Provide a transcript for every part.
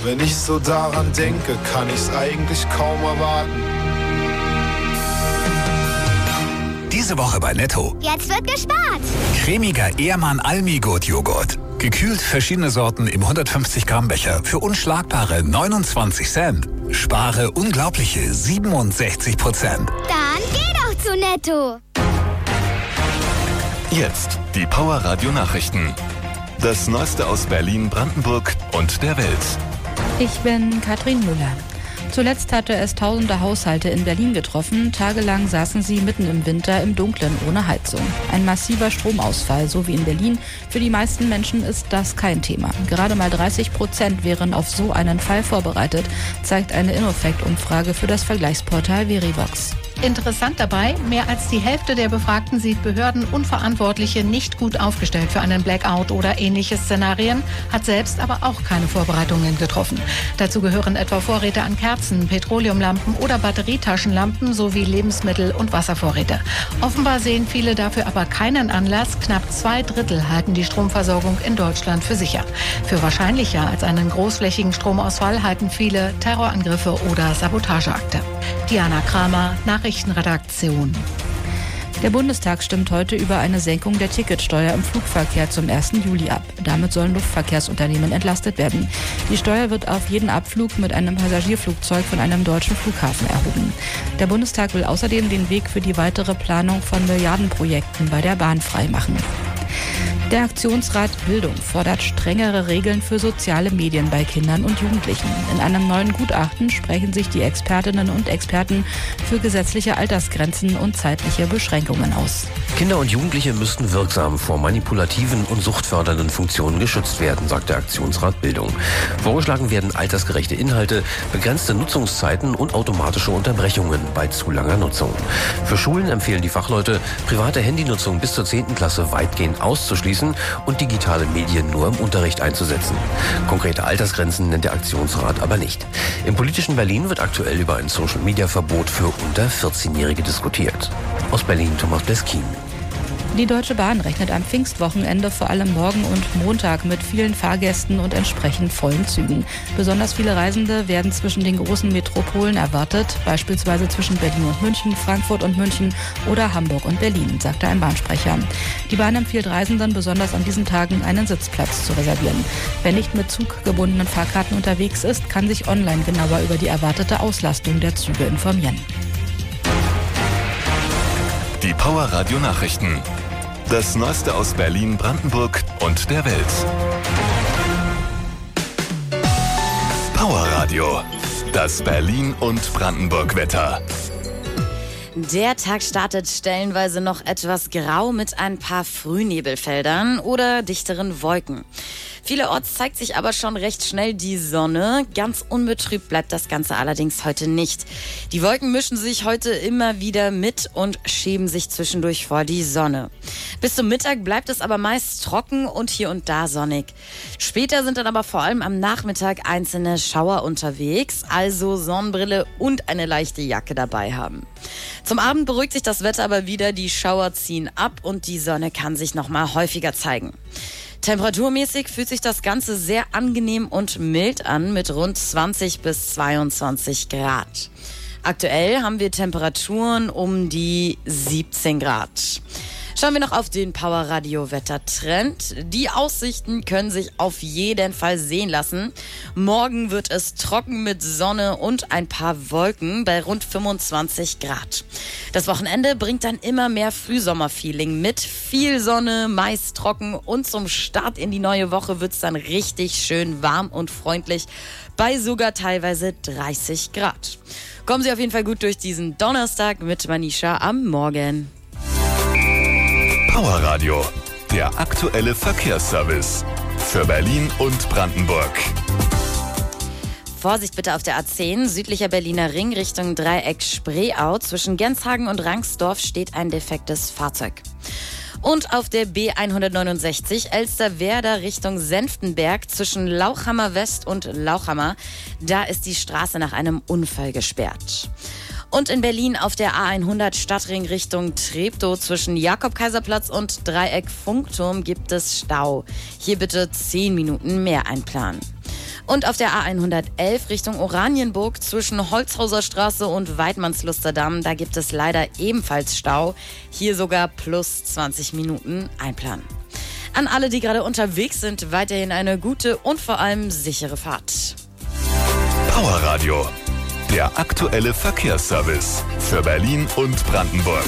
Wenn ich so daran denke, kann ich's eigentlich kaum erwarten. Diese Woche bei Netto. Jetzt wird gespart. Cremiger Ehrmann Almi-Gut-Joghurt. Gekühlt verschiedene Sorten im 150 Gramm Becher für unschlagbare 29 Cent. Spare unglaubliche 67%. Dann geh doch zu Netto. Jetzt die Power Radio Nachrichten. Das Neueste aus Berlin, Brandenburg und der Welt. Ich bin Katrin Müller. Zuletzt hatte es tausende Haushalte in Berlin getroffen. Tagelang saßen sie mitten im Winter im Dunkeln ohne Heizung. Ein massiver Stromausfall, so wie in Berlin. Für die meisten Menschen ist das kein Thema. Gerade mal 30% wären auf so einen Fall vorbereitet, zeigt eine Innofect-Umfrage für das Vergleichsportal Verivox. Interessant dabei, mehr als die Hälfte der Befragten sieht Behörden und Verantwortliche nicht gut aufgestellt für einen Blackout oder ähnliche Szenarien, hat selbst aber auch keine Vorbereitungen getroffen. Dazu gehören etwa Vorräte an Kerzen, Petroleumlampen oder Batterietaschenlampen sowie Lebensmittel- und Wasservorräte. Offenbar sehen viele dafür aber keinen Anlass. Knapp 2/3 halten die Stromversorgung in Deutschland für sicher. Für wahrscheinlicher als einen großflächigen Stromausfall halten viele Terrorangriffe oder Sabotageakte. Diana Kramer, Nachrichtenredaktion. Der Bundestag stimmt heute über eine Senkung der Ticketsteuer im Flugverkehr zum 1. Juli ab. Damit sollen Luftverkehrsunternehmen entlastet werden. Die Steuer wird auf jeden Abflug mit einem Passagierflugzeug von einem deutschen Flughafen erhoben. Der Bundestag will außerdem den Weg für die weitere Planung von Milliardenprojekten bei der Bahn freimachen. Der Aktionsrat Bildung fordert strengere Regeln für soziale Medien bei Kindern und Jugendlichen. In einem neuen Gutachten sprechen sich die Expertinnen und Experten für gesetzliche Altersgrenzen und zeitliche Beschränkungen aus. Kinder und Jugendliche müssten wirksam vor manipulativen und suchtfördernden Funktionen geschützt werden, sagt der Aktionsrat Bildung. Vorgeschlagen werden altersgerechte Inhalte, begrenzte Nutzungszeiten und automatische Unterbrechungen bei zu langer Nutzung. Für Schulen empfehlen die Fachleute, private Handynutzung bis zur 10. Klasse weitgehend auszuschließen und digitale Medien nur im Unterricht einzusetzen. Konkrete Altersgrenzen nennt der Aktionsrat aber nicht. Im politischen Berlin wird aktuell über ein Social-Media-Verbot für unter 14-Jährige diskutiert. Aus Berlin Thomas Bleskin. Die Deutsche Bahn rechnet am Pfingstwochenende vor allem morgen und Montag mit vielen Fahrgästen und entsprechend vollen Zügen. Besonders viele Reisende werden zwischen den großen Metropolen erwartet, beispielsweise zwischen Berlin und München, Frankfurt und München oder Hamburg und Berlin, sagte ein Bahnsprecher. Die Bahn empfiehlt Reisenden besonders an diesen Tagen einen Sitzplatz zu reservieren. Wer nicht mit zuggebundenen Fahrkarten unterwegs ist, kann sich online genauer über die erwartete Auslastung der Züge informieren. Die Power Radio Nachrichten. Das Neueste aus Berlin, Brandenburg und der Welt. Power Radio. Das Berlin und Brandenburg Wetter. Der Tag startet stellenweise noch etwas grau mit ein paar Frühnebelfeldern oder dichteren Wolken. Vielerorts zeigt sich aber schon recht schnell die Sonne. Ganz unbetrübt bleibt das Ganze allerdings heute nicht. Die Wolken mischen sich heute immer wieder mit und schieben sich zwischendurch vor die Sonne. Bis zum Mittag bleibt es aber meist trocken und hier und da sonnig. Später sind dann aber vor allem am Nachmittag einzelne Schauer unterwegs, also Sonnenbrille und eine leichte Jacke dabei haben. Zum Abend beruhigt sich das Wetter aber wieder, die Schauer ziehen ab und die Sonne kann sich noch mal häufiger zeigen. Temperaturmäßig fühlt sich das Ganze sehr angenehm und mild an mit rund 20 bis 22 Grad. Aktuell haben wir Temperaturen um die 17 Grad. Schauen wir noch auf den Power Radio Wettertrend. Die Aussichten können sich auf jeden Fall sehen lassen. Morgen wird es trocken mit Sonne und ein paar Wolken bei rund 25 Grad. Das Wochenende bringt dann immer mehr Frühsommerfeeling mit viel Sonne, meist trocken und zum Start in die neue Woche wird es dann richtig schön warm und freundlich bei sogar teilweise 30 Grad. Kommen Sie auf jeden Fall gut durch diesen Donnerstag mit Manisha am Morgen. Power Radio, der aktuelle Verkehrsservice für Berlin und Brandenburg. Vorsicht bitte auf der A10, südlicher Berliner Ring Richtung Dreieck Spreeau. Zwischen Genshagen und Rangsdorf steht ein defektes Fahrzeug. Und auf der B169 Elsterwerda Richtung Senftenberg zwischen Lauchhammer West und Lauchhammer, da ist die Straße nach einem Unfall gesperrt. Und in Berlin auf der A100 Stadtring Richtung Treptow zwischen Jakob-Kaiser-Platz und Dreieck Funkturm gibt es Stau. Hier bitte 10 Minuten mehr einplanen. Und auf der A111 Richtung Oranienburg zwischen Holzhauser Straße und Weidmannslusterdamm, da gibt es leider ebenfalls Stau. Hier sogar plus 20 Minuten einplanen. An alle, die gerade unterwegs sind, weiterhin eine gute und vor allem sichere Fahrt. Power Radio, der aktuelle Verkehrsservice für Berlin und Brandenburg.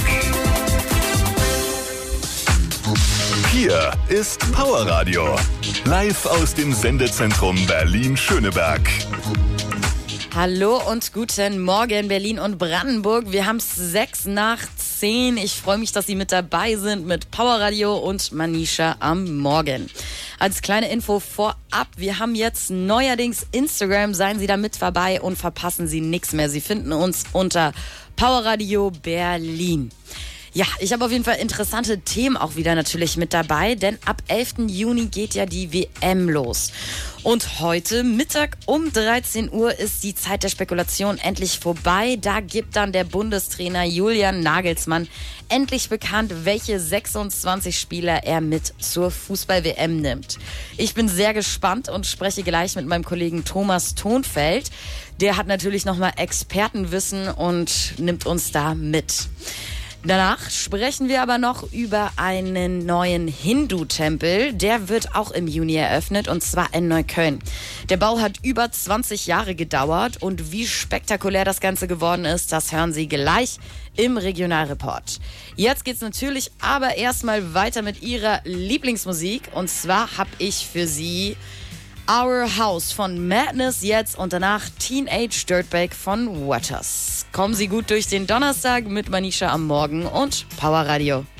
Hier ist Power Radio, live aus dem Sendezentrum Berlin-Schöneberg. Hallo und guten Morgen Berlin und Brandenburg. Wir haben es 9:06. Ich freue mich, dass Sie mit dabei sind mit Power Radio und Manisha am Morgen. Als kleine Info vorab, wir haben jetzt neuerdings Instagram. Seien Sie da mit dabei und verpassen Sie nichts mehr. Sie finden uns unter Power Radio Berlin. Ja, ich habe auf jeden Fall interessante Themen auch wieder natürlich mit dabei, denn ab 11. Juni geht ja die WM los. Und heute Mittag um 13 Uhr ist die Zeit der Spekulation endlich vorbei. Da gibt dann der Bundestrainer Julian Nagelsmann endlich bekannt, welche 26 Spieler er mit zur Fußball-WM nimmt. Ich bin sehr gespannt und spreche gleich mit meinem Kollegen Thomas Thonfeld. Der hat natürlich nochmal Expertenwissen und nimmt uns da mit. Danach sprechen wir aber noch über einen neuen Hindu-Tempel. Der wird auch im Juni eröffnet, und zwar in Neukölln. Der Bau hat über 20 Jahre gedauert, und wie spektakulär das Ganze geworden ist, das hören Sie gleich im Regionalreport. Jetzt geht's natürlich aber erstmal weiter mit Ihrer Lieblingsmusik, und zwar habe ich für Sie Our House von Madness jetzt und danach Teenage Dirtbag von Waters. Kommen Sie gut durch den Donnerstag mit Manisha am Morgen und Power Radio.